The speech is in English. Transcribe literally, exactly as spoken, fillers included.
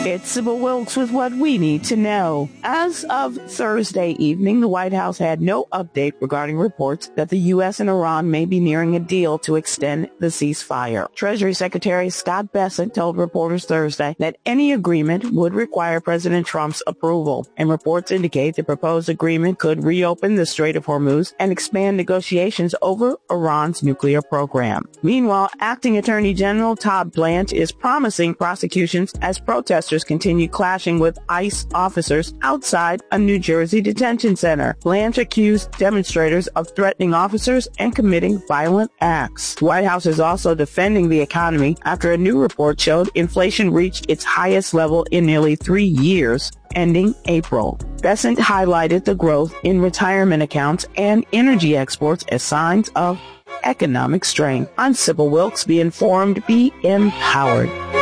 It's Sybil Wilkes with what we need to know. As of Thursday evening, the White House had no update regarding reports that the U S and Iran may be nearing a deal to extend the ceasefire. Treasury Secretary Scott Bessent told reporters Thursday that any agreement would require President Trump's approval, and reports indicate the proposed agreement could reopen the Strait of Hormuz and expand negotiations over Iran's nuclear program. Meanwhile, Acting Attorney General Todd Blanche is promising prosecutions as protesters continue clashing with ICE officers outside a New Jersey detention center. Blanche accused demonstrators of threatening officers and committing violent acts. The White House is also defending the economy after a new report showed inflation reached its highest level in nearly three years, ending April. Bessent highlighted the growth in retirement accounts and energy exports as signs of economic strength. I'm Sybil Wilkes. Be informed, be empowered.